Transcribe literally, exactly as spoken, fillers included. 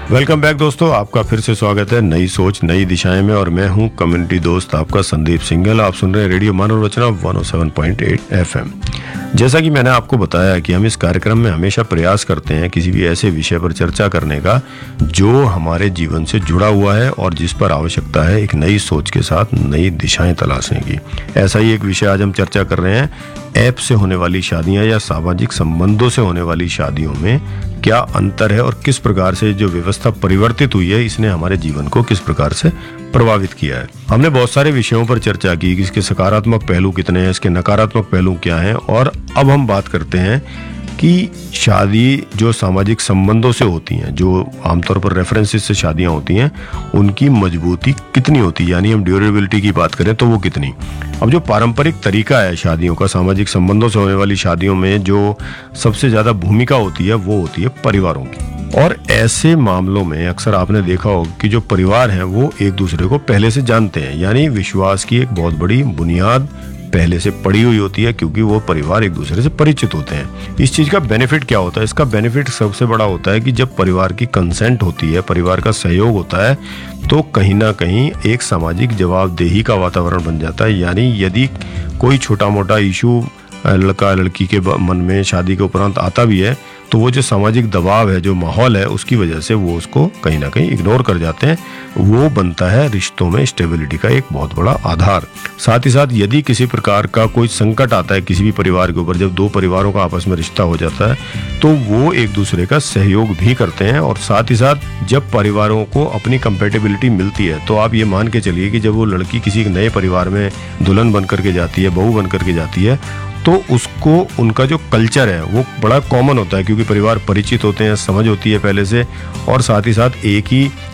Welcome back दोस्तों, आपका फिर से स्वागत है नई सोच नई दिशाएं में। और मैं हूं कम्युनिटी दोस्त आपका संदीप सिंघल। आप सुन रहे हैं रेडियो मानव रचना एक सौ सात पॉइंट आठ एफएम। जैसा कि मैंने आपको बताया कि हम इस कार्यक्रम में हमेशा प्रयास करते हैं किसी भी ऐसे विषय पर चर्चा करने का जो हमारे जीवन से जुड़ा हुआ है और जिस पर आवश्यकता है एक नई सोच के साथ नई दिशाएं तलाशने की। ऐसा ही एक विषय आज हम चर्चा कर रहे हैं, ऐप से होने वाली शादियां या सामाजिक संबंधों से होने वाली शादियों में क्या अंतर है और किस प्रकार से जो व्यवस्था परिवर्तित हुई है इसने हमारे जीवन को किस प्रकार से प्रभावित किया है। हमने बहुत सारे विषयों पर चर्चा की कि इसके सकारात्मक पहलू कितने हैं, इसके नकारात्मक पहलू क्या हैं, और अब हम बात करते हैं कि शादी जो सामाजिक संबंधों से होती हैं, जो आमतौर पर रेफरेंसेस से शादियां होती हैं, उनकी मजबूती कितनी होती है, यानी हम ड्यूरेबिलिटी की बात करें तो वो कितनी। अब जो पारंपरिक तरीका है शादियों का, सामाजिक संबंधों से होने वाली शादियों में जो सबसे ज्यादा भूमिका होती है वो होती है परिवारों की। और ऐसे मामलों में अक्सर आपने देखा होगा कि जो परिवार हैं वो एक दूसरे को पहले से जानते हैं, यानी विश्वास की एक बहुत बड़ी बुनियाद पहले से पड़ी हुई होती है, क्योंकि वो परिवार एक दूसरे से परिचित होते हैं। इस चीज का बेनिफिट क्या होता है? इसका बेनिफिट सबसे बड़ा होता है कि जब परिवार की कंसेंट होती है, परिवार का सहयोग होता है, तो कहीं ना कहीं एक सामाजिक जवाबदेही का वातावरण बन जाता है। यानी यदि कोई छोटा मोटा इशू लड़का लड़की के मन में शादी के उपरांत आता भी है, तो वो जो सामाजिक दबाव है, जो माहौल है, उसकी वजह से वो उसको कहीं ना कहीं इग्नोर कर जाते हैं। वो बनता है रिश्तों में स्टेबिलिटी का एक बहुत बड़ा आधार। साथ ही साथ यदि किसी प्रकार का कोई संकट आता है किसी भी परिवार के ऊपर, जब दो परिवारों का आपस में रिश्ता हो जाता है, तो वो एक दूसरे का सहयोग भी करते हैं। और साथ ही साथ जब परिवारों को अपनी कंपेटेबिलिटी मिलती है, तो आप ये मान के चलिए कि जब वो लड़की किसी नए परिवार में दुल्हन बन करके जाती है, बहू बन करके जाती है, तो उसको उनका जो कल्चर है वो बड़ा कॉमन होता है, क्योंकि परिवार परिचित होते हैं, समझ होती है पहले से, और साथ ही साथ एक ही